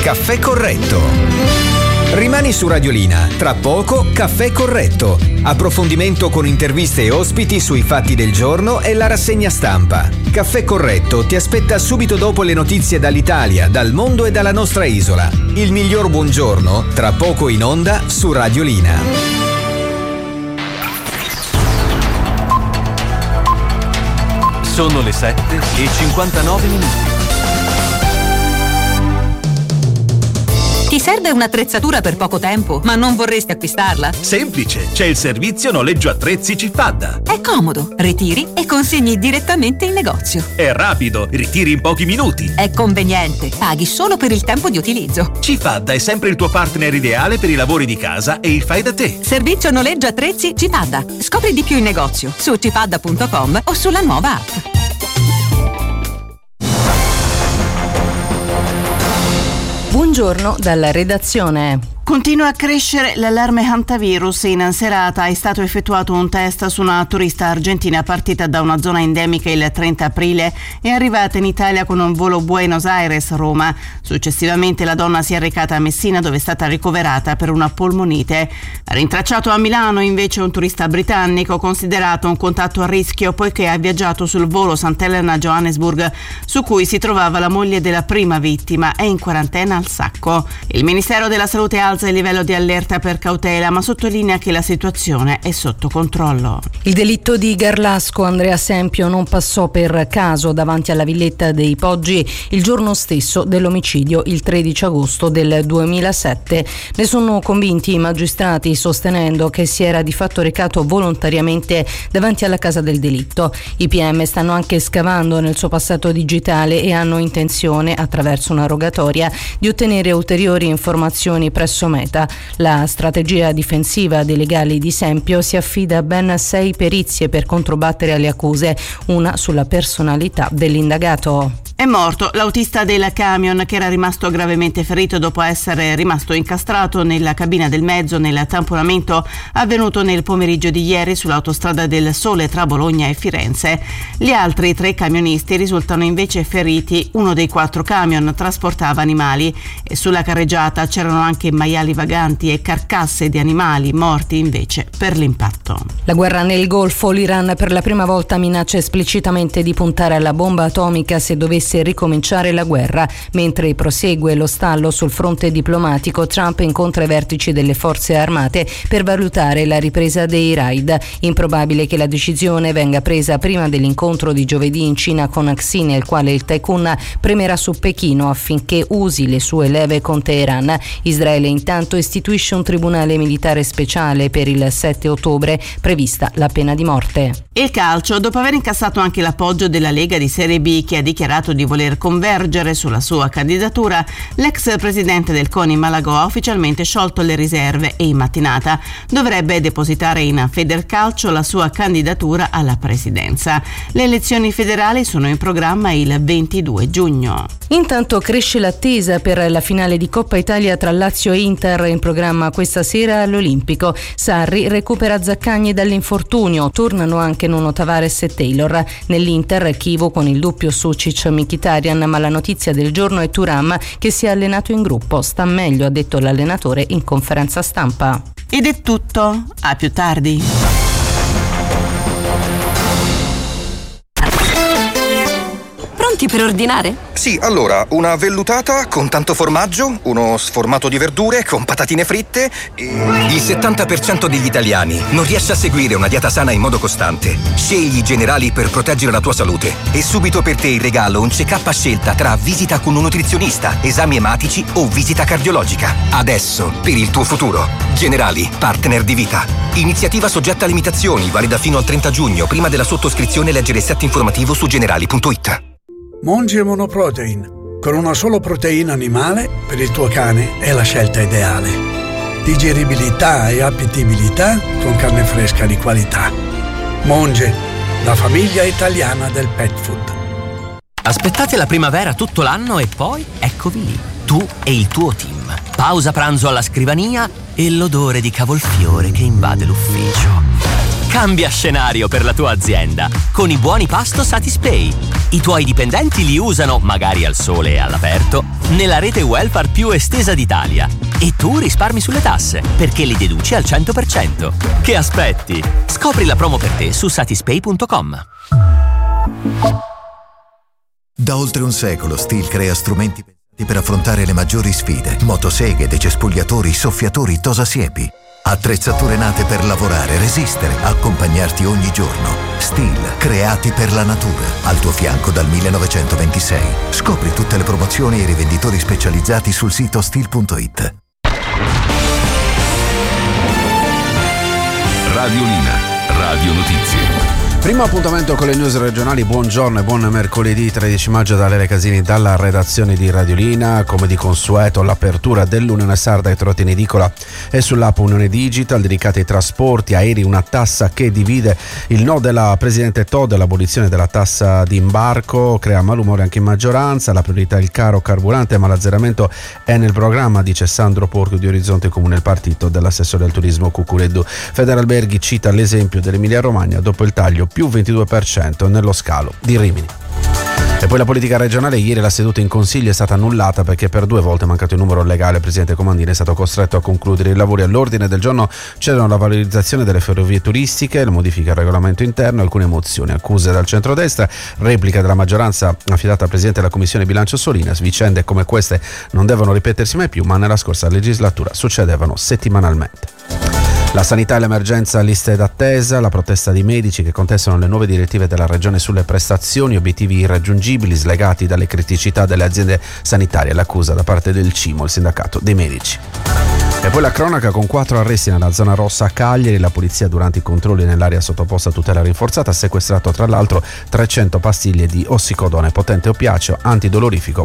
Caffè Corretto. Rimani su Radiolina, tra poco Caffè Corretto, approfondimento con interviste e ospiti sui fatti del giorno e la rassegna stampa. Caffè Corretto ti aspetta subito dopo le notizie dall'Italia, dal mondo e dalla nostra isola. Il miglior buongiorno, tra poco in onda su Radiolina. Sono le 7:59. Ti serve un'attrezzatura per poco tempo, ma non vorresti acquistarla? Semplice, c'è il servizio noleggio attrezzi Cifadda. È comodo, ritiri e consegni direttamente in negozio. È rapido, ritiri in pochi minuti. È conveniente, paghi solo per il tempo di utilizzo. Cifadda è sempre il tuo partner ideale per i lavori di casa e il fai da te. Servizio noleggio attrezzi Cifadda. Scopri di più in negozio su cifadda.com o sulla nuova app. Buongiorno dalla redazione. Continua a crescere l'allarme hantavirus. In serata è stato effettuato un test su una turista argentina partita da una zona endemica il 30 aprile e arrivata in Italia con un volo Buenos Aires-Roma. Successivamente la donna si è recata a Messina, dove è stata ricoverata per una polmonite. Rintracciato a Milano invece un turista britannico considerato un contatto a rischio poiché ha viaggiato sul volo Sant'Elena-Johannesburg, su cui si trovava la moglie della prima vittima. È in quarantena al Sacco. Il Ministero della Salute alza il livello di allerta per cautela, ma sottolinea che la situazione è sotto controllo. Il delitto di Garlasco, Andrea Sempio, non passò per caso davanti alla villetta dei Poggi il giorno stesso dell'omicidio, il 13 agosto del 2007. Ne sono convinti i magistrati, sostenendo che si era di fatto recato volontariamente davanti alla casa del delitto. I PM stanno anche scavando nel suo passato digitale e hanno intenzione, attraverso una rogatoria, di ottenere ulteriori informazioni presso Meta. La strategia difensiva dei legali di Sempio si affida a ben 6 perizie per controbattere alle accuse, una sulla personalità dell'indagato. È morto l'autista del camion che era rimasto gravemente ferito dopo essere rimasto incastrato nella cabina del mezzo nel tamponamento avvenuto nel pomeriggio di ieri sull'autostrada del Sole tra Bologna e Firenze. Gli altri 3 camionisti risultano invece feriti. Uno dei 4 camion trasportava animali e sulla carreggiata c'erano anche maiali vaganti e carcasse di animali morti invece per l'impatto. La guerra nel Golfo. L'Iran per la prima volta minaccia esplicitamente di puntare alla bomba atomica se dovesse ricominciare la guerra. Mentre prosegue lo stallo sul fronte diplomatico, Trump incontra i vertici delle forze armate per valutare la ripresa dei raid. Improbabile che la decisione venga presa prima dell'incontro di giovedì in Cina con Xi, nel quale il tycoon premerà su Pechino affinché usi le sue leve con Teheran. Israele intanto istituisce un tribunale militare speciale per il 7 ottobre, prevista la pena di morte. Il calcio, dopo aver incassato anche l'appoggio della Lega di Serie B, che ha dichiarato di voler convergere sulla sua candidatura, l'ex presidente del CONI Malagò ha ufficialmente sciolto le riserve e in mattinata dovrebbe depositare in Federcalcio la sua candidatura alla presidenza. Le elezioni federali sono in programma il 22 giugno. Intanto cresce l'attesa per la finale di Coppa Italia tra Lazio e Inter, in programma questa sera all'Olimpico. Sarri recupera Zaccagni dall'infortunio, tornano anche Nuno Tavares e Taylor. Nell'Inter Chivo con il doppio Sucic Mkhitaryan, ma la notizia del giorno è Thuram, che si è allenato in gruppo. Sta meglio, ha detto l'allenatore in conferenza stampa. Ed è tutto, a più tardi. Pronti per ordinare? Sì, allora, una vellutata con tanto formaggio, uno sformato di verdure con patatine fritte e... Il 70% degli italiani non riesce a seguire una dieta sana in modo costante. Scegli i Generali per proteggere la tua salute. E subito per te in regalo un check-up a scelta tra visita con un nutrizionista, esami ematici o visita cardiologica. Adesso, per il tuo futuro. Generali, partner di vita. Iniziativa soggetta a limitazioni, valida fino al 30 giugno. Prima della sottoscrizione leggere il set informativo su generali.it. Monge Monoprotein. Con una sola proteina animale, per il tuo cane è la scelta ideale. Digeribilità e appetibilità con carne fresca di qualità. Monge, la famiglia italiana del pet food. Aspettate la primavera tutto l'anno e poi eccovi lì, tu e il tuo team. Pausa pranzo alla scrivania e l'odore di cavolfiore che invade l'ufficio. Cambia scenario per la tua azienda con i buoni pasto Satispay. I tuoi dipendenti li usano, magari al sole e all'aperto, nella rete welfare più estesa d'Italia. E tu risparmi sulle tasse, perché li deduci al 100%. Che aspetti? Scopri la promo per te su satispay.com. Da oltre un secolo Stihl crea strumenti pensati per affrontare le maggiori sfide. Motoseghe, decespugliatori, soffiatori, tosasiepi. Attrezzature nate per lavorare, resistere, accompagnarti ogni giorno. Stihl, creati per la natura. Al tuo fianco dal 1926. Scopri tutte le promozioni e i rivenditori specializzati sul sito stihl.it. Radiolina, Radio Notizie. Primo appuntamento con le news regionali, buongiorno e buon mercoledì 13 maggio da Lele Casini dalla redazione di Radiolina. Come di consueto l'apertura dell'Unione Sarda e Trottiera Edicola e sull'app Unione Digital dedicata ai trasporti aerei, una tassa che divide. Il no della Presidente Todd all'abolizione della tassa d'imbarco crea malumore anche in maggioranza. La priorità è il caro carburante, ma l'azzeramento è nel programma, dice Sandro Porco di Orizzonte Comune, il partito dell'assessore al turismo Cucureddu. Federalberghi cita l'esempio dell'Emilia Romagna dopo il taglio più 22% nello scalo di Rimini. E poi la politica regionale. Ieri la seduta in consiglio è stata annullata perché per 2 volte è mancato il numero legale. Il presidente Comandini è stato costretto a concludere i lavori. All'ordine del giorno c'erano la valorizzazione delle ferrovie turistiche, la modifica al regolamento interno, alcune mozioni, accuse dal centrodestra, replica della maggioranza affidata al presidente della commissione bilancio Solinas. Vicende come queste non devono ripetersi mai più, ma nella scorsa legislatura succedevano settimanalmente. La sanità e l'emergenza, liste d'attesa, la protesta di medici che contestano le nuove direttive della regione sulle prestazioni, obiettivi irraggiungibili slegati dalle criticità delle aziende sanitarie, l'accusa da parte del CIMO, il sindacato dei medici. E poi la cronaca con 4 arresti nella zona rossa a Cagliari. La polizia durante i controlli nell'area sottoposta a tutela rinforzata ha sequestrato tra l'altro 300 pastiglie di ossicodone, potente oppiaceo antidolorifico